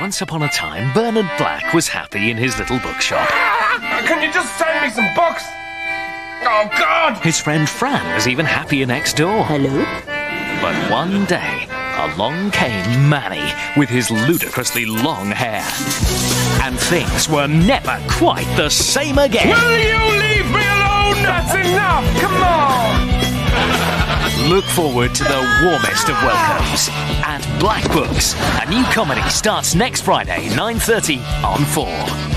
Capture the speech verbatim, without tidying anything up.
Once upon a time, Bernard Black was happy in his little bookshop. Can you just send me some books? Oh, God! His friend Fran was even happier next door. Hello? But one day, along came Manny with his ludicrously long hair. And things were never quite the same again. Will you leave me alone? That's enough! Come on! Look forward to the warmest of welcomes at Black Books. A new comedy starts next Friday, nine thirty on four.